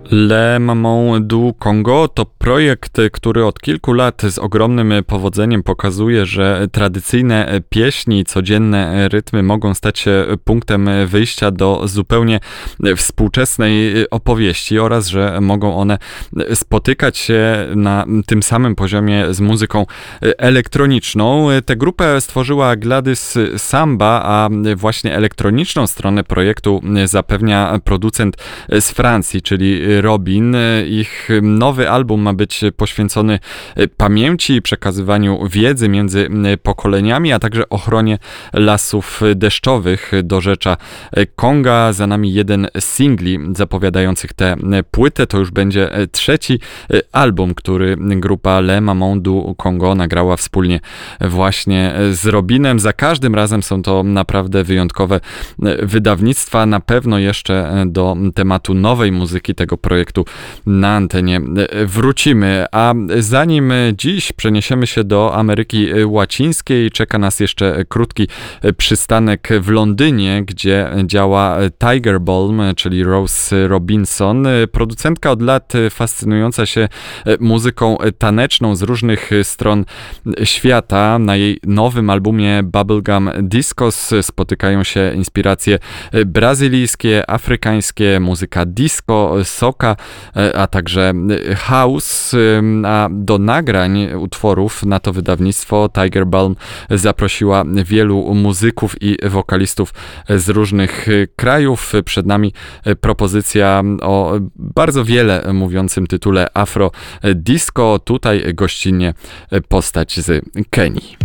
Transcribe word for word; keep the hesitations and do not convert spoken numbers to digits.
Le Maman du Congo to projekt, który od kilku lat z ogromnym powodzeniem pokazuje, że tradycyjne pieśni, codzienne rytmy mogą stać się punktem wyjścia do zupełnie współczesnej opowieści oraz, że mogą one spotykać się na tym samym poziomie z muzyką elektroniczną. Tę grupę stworzyła Gladys Samba, a właśnie elektroniczną stronę projektu zapewnia producent z Francji, czyli Robin. Ich nowy album ma być poświęcony pamięci i przekazywaniu wiedzy między pokoleniami, a także ochronie lasów deszczowych dorzecza Konga. Za nami jeden z singli zapowiadających tę płytę. To już będzie trzeci album, który grupa Le Maman du Congo nagrała wspólnie właśnie z Robinem. Za każdym razem są to naprawdę wyjątkowe wydawnictwa. Na pewno jeszcze do tematu nowej muzyki tego projektu na antenie wrócimy, a zanim dziś przeniesiemy się do Ameryki Łacińskiej, czeka nas jeszcze krótki przystanek w Londynie, gdzie działa Tiger Balm, czyli Rose Robinson, producentka od lat fascynująca się muzyką taneczną z różnych stron świata. Na jej nowym albumie Bubblegum Discos spotykają się inspiracje brazylijskie, afrykańskie, muzyka disco, soca, a także house, a do nagrań utworów na to wydawnictwo Tiger Balm zaprosiła wielu muzyków i wokalistów z różnych krajów. Przed nami propozycja o bardzo wiele mówiącym tytule Afro Disco. Tutaj gościnnie postać z Kenii.